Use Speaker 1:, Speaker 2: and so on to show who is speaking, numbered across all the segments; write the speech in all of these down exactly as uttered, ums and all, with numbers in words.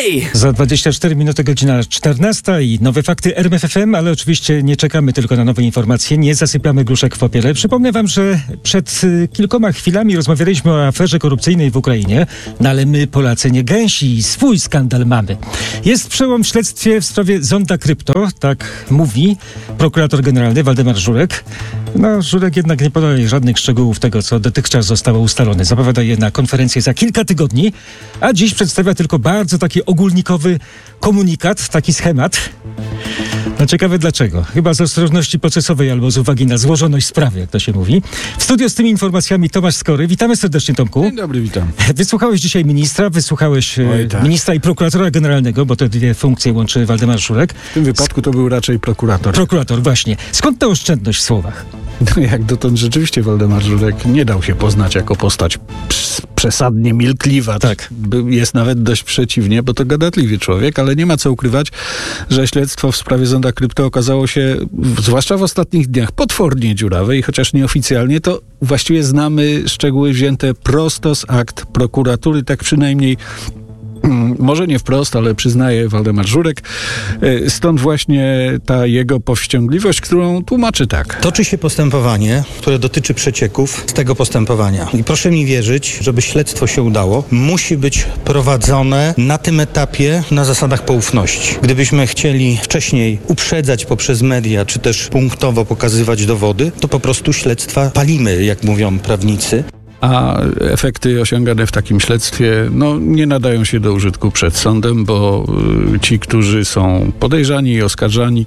Speaker 1: Hej!
Speaker 2: Za dwadzieścia cztery minuty godzina czternasta i nowe fakty R M F F M, ale oczywiście nie czekamy tylko na nowe informacje, nie zasypiamy gruszek w papierze. Przypomnę wam, że przed y, kilkoma chwilami rozmawialiśmy o aferze korupcyjnej w Ukrainie, no ale my Polacy nie gęsi i swój skandal mamy. Jest przełom w śledztwie w sprawie Zonda Krypto, tak mówi prokurator generalny Waldemar Żurek. No, Żurek jednak nie podaje żadnych szczegółów tego, co dotychczas zostało ustalone. Zapowiada je na konferencję za kilka tygodni, a dziś przedstawia tylko bardzo taki ogólnikowy komunikat, taki schemat. No ciekawe dlaczego. Chyba z ostrożności procesowej albo z uwagi na złożoność sprawy, jak to się mówi. W studio z tymi informacjami Tomasz Skory. Witamy serdecznie, Tomku.
Speaker 3: Dzień dobry, witam.
Speaker 2: Wysłuchałeś dzisiaj ministra, wysłuchałeś
Speaker 3: Oj, tak.
Speaker 2: ministra i prokuratora generalnego, bo te dwie funkcje łączy Waldemar Żurek.
Speaker 3: W tym wypadku to był raczej prokurator.
Speaker 2: Prokurator, właśnie. Skąd ta oszczędność w słowach?
Speaker 3: No, jak dotąd rzeczywiście Waldemar Żurek nie dał się poznać jako postać ps- przesadnie milkliwa.
Speaker 2: Tak.
Speaker 3: By- Jest nawet dość przeciwnie, bo to gadatliwy człowiek, ale nie ma co ukrywać, że śledztwo w sprawie Zonda Krypto okazało się, w, zwłaszcza w ostatnich dniach, potwornie dziurawe i chociaż nieoficjalnie, to właściwie znamy szczegóły wzięte prosto z akt prokuratury, tak przynajmniej może nie wprost, ale przyznaje Waldemar Żurek. Stąd właśnie ta jego powściągliwość, którą tłumaczy tak.
Speaker 4: Toczy się postępowanie, które dotyczy przecieków z tego postępowania. I proszę mi wierzyć, żeby śledztwo się udało, musi być prowadzone na tym etapie na zasadach poufności. Gdybyśmy chcieli wcześniej uprzedzać poprzez media, czy też punktowo pokazywać dowody, to po prostu śledztwa palimy, jak mówią prawnicy.
Speaker 3: A efekty osiągane w takim śledztwie no, nie nadają się do użytku przed sądem, bo y, ci, którzy są podejrzani i oskarżani,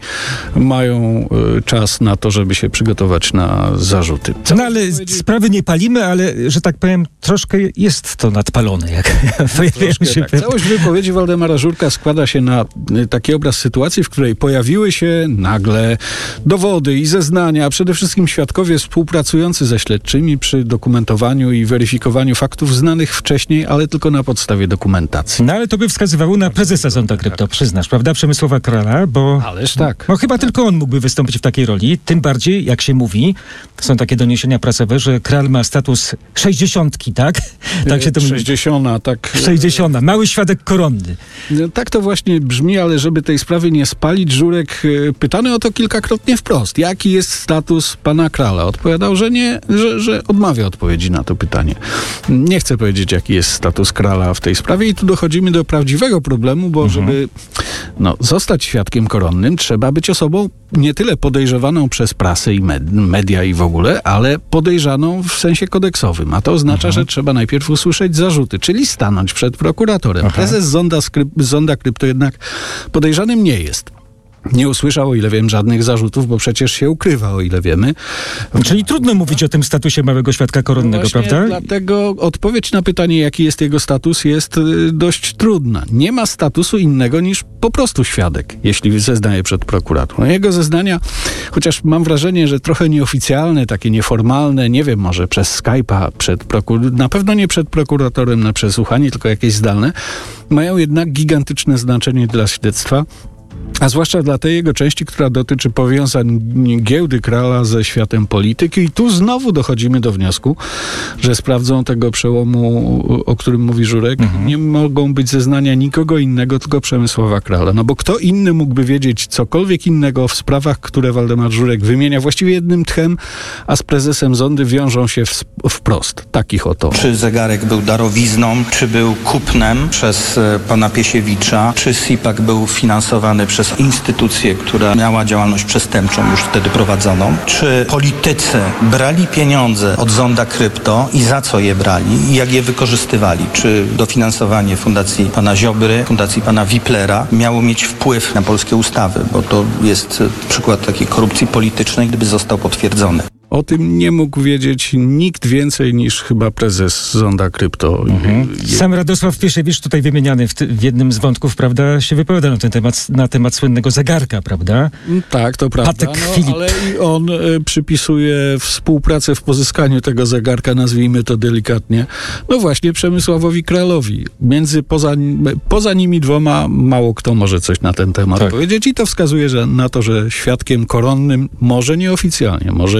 Speaker 3: mają y, czas na to, żeby się przygotować na zarzuty. Co
Speaker 2: No ale powiedzieć? Sprawy nie palimy, ale, że tak powiem, troszkę jest to nadpalone. Jak pojawiają się
Speaker 3: tak. Całość wypowiedzi Waldemara Żurka składa się na y, taki obraz sytuacji, w której pojawiły się nagle dowody i zeznania, a przede wszystkim świadkowie współpracujący ze śledczymi przy dokumentowaniu i weryfikowaniu faktów znanych wcześniej, ale tylko na podstawie dokumentacji.
Speaker 2: No ale to by wskazywało na prezesa Zonda Krypto, przyznasz, prawda? Przemysława Krala, bo...
Speaker 3: Ależ tak.
Speaker 2: No chyba tylko on mógłby wystąpić w takiej roli, tym bardziej, jak się mówi, są takie doniesienia prasowe, że Kral ma status sześćdziesiątki, tak? Tak się to mówi.
Speaker 3: Sześćdziesiąta, tak.
Speaker 2: Sześćdziesiąta, mały świadek koronny.
Speaker 3: No, tak to właśnie brzmi, ale żeby tej sprawy nie spalić, Żurek y, pytany o to kilkakrotnie wprost. Jaki jest status pana Krala? Odpowiadał, że nie, że, że odmawia odpowiedzi na to pytanie. Nie chcę powiedzieć, jaki jest status Krala w tej sprawie i tu dochodzimy do prawdziwego problemu, bo mhm. żeby no, zostać świadkiem koronnym, trzeba być osobą nie tyle podejrzewaną przez prasę i med- media i w ogóle, ale podejrzaną w sensie kodeksowym. A to oznacza, mhm. że trzeba najpierw usłyszeć zarzuty, czyli stanąć przed prokuratorem. Aha. Prezes Zonda, skryp- Zonda Krypto jednak podejrzanym nie jest. Nie usłyszał, o ile wiem, żadnych zarzutów, bo przecież się ukrywa, o ile wiemy.
Speaker 2: Czyli trudno mówić o tym statusie małego świadka koronnego,
Speaker 3: no
Speaker 2: prawda?
Speaker 3: Dlatego odpowiedź na pytanie, jaki jest jego status, jest y, dość trudna. Nie ma statusu innego niż po prostu świadek, jeśli zeznaje przed prokuraturą. Jego zeznania, chociaż mam wrażenie, że trochę nieoficjalne, takie nieformalne, nie wiem, może przez Skype'a, przed prokur- na pewno nie przed prokuratorem na przesłuchanie, tylko jakieś zdalne, mają jednak gigantyczne znaczenie dla śledztwa. A zwłaszcza dla tej jego części, która dotyczy powiązań giełdy Krala ze światem polityki. I tu znowu dochodzimy do wniosku, że sprawdzą tego przełomu, o którym mówi Żurek, mhm. nie mogą być zeznania nikogo innego, tylko Przemysława Krala. No bo kto inny mógłby wiedzieć cokolwiek innego w sprawach, które Waldemar Żurek wymienia właściwie jednym tchem, a z prezesem Zondy wiążą się w, wprost. Takich oto.
Speaker 4: Czy zegarek był darowizną, czy był kupnem przez pana Piesiewicza, czy SIPAK był finansowany przez instytucję, która miała działalność przestępczą już wtedy prowadzoną. Czy politycy brali pieniądze od Zonda Krypto i za co je brali i jak je wykorzystywali? Czy dofinansowanie fundacji pana Ziobry, fundacji pana Wiplera miało mieć wpływ na polskie ustawy? Bo to jest przykład takiej korupcji politycznej, gdyby został potwierdzony.
Speaker 3: O tym nie mógł wiedzieć nikt więcej niż chyba prezes Zonda Krypto.
Speaker 2: Mhm. Sam Radosław Piesiewicz, tutaj wymieniany w, ty, w jednym z wątków, prawda, się wypowiada na ten temat, na temat słynnego zegarka, prawda?
Speaker 3: Tak, to prawda. No, ale i on y, przypisuje współpracę w pozyskaniu tego zegarka, nazwijmy to delikatnie, no właśnie Przemysławowi Kralowi. Między, poza, poza nimi dwoma mało kto może coś na ten temat tak. powiedzieć i to wskazuje że na to, że świadkiem koronnym, może nieoficjalnie, może in spe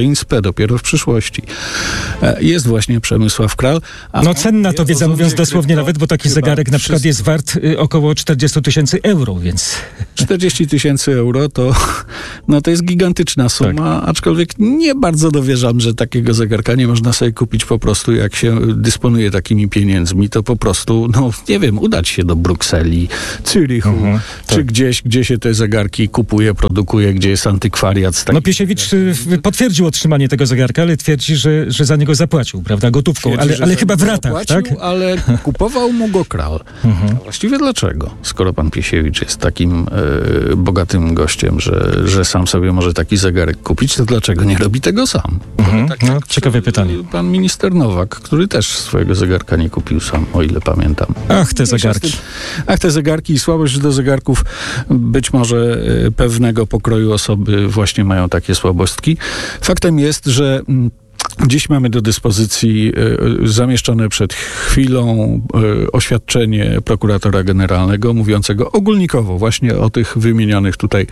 Speaker 3: dopiero w przyszłości. Jest właśnie Przemysław Kral.
Speaker 2: No cenna to wiedza, mówiąc dosłownie nawet, bo taki zegarek na przykład jest wart y, około czterdzieści tysięcy euro, więc...
Speaker 3: czterdzieści tysięcy euro to, no to jest gigantyczna suma, tak. Aczkolwiek nie bardzo dowierzam, że takiego zegarka nie można sobie kupić po prostu, jak się dysponuje takimi pieniędzmi, to po prostu, no nie wiem, udać się do Brukseli, Zürichu, mhm, czy tak. gdzieś, gdzie się te zegarki kupuje, produkuje, gdzie jest antykwariat. Z
Speaker 2: no Piesiewicz y, potwierdził otrzymanie tego zegarka, ale twierdzi, że, że za niego zapłacił, prawda, gotówką, twierdzi, ale, ale chyba w ratach,
Speaker 3: zapłacił,
Speaker 2: tak?
Speaker 3: Ale kupował mu go Kral. Mhm. A właściwie dlaczego? Skoro pan Piesiewicz jest takim y, bogatym gościem, że, że sam sobie może taki zegarek kupić, to dlaczego nie robi tego sam?
Speaker 2: Mhm.
Speaker 3: Tak
Speaker 2: no, ciekawe pytanie.
Speaker 3: Pan minister Nowak, który też swojego zegarka nie kupił sam, o ile pamiętam.
Speaker 2: Ach, te zegarki.
Speaker 3: Ach, te zegarki i słabość do zegarków. Być może y, pewnego pokroju osoby właśnie mają takie słabostki. Faktem jest, że mm, dziś mamy do dyspozycji y, zamieszczone przed chwilą y, oświadczenie prokuratora generalnego mówiącego ogólnikowo właśnie o tych wymienionych tutaj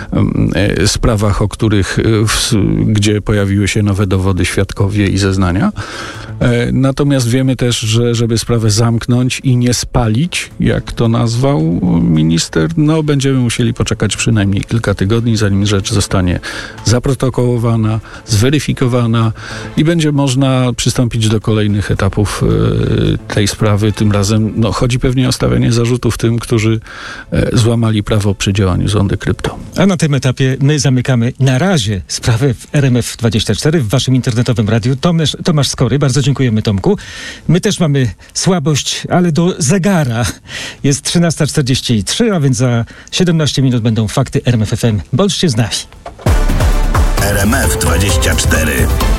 Speaker 3: y, sprawach, o których, y, w, gdzie pojawiły się nowe dowody, świadkowie i zeznania. Y, natomiast wiemy też, że żeby sprawę zamknąć i nie spalić, jak to nazwał minister, no będziemy musieli poczekać przynajmniej kilka tygodni, zanim rzecz zostanie zaprotokołowana, zweryfikowana i będzie można przystąpić do kolejnych etapów y, tej sprawy. Tym razem no, chodzi pewnie o stawianie zarzutów tym, którzy y, złamali prawo przy działaniu zondy krypto.
Speaker 2: A na tym etapie my zamykamy na razie sprawę w R M F dwadzieścia cztery, w waszym internetowym radiu. Tomasz, Tomasz Skory, bardzo dziękujemy, Tomku. My też mamy słabość, ale do zegara. Jest trzynasta czterdzieści trzy, a więc za siedemnaście minut będą fakty R M F F M. Bądźcie z nami.
Speaker 1: R M F dwadzieścia cztery.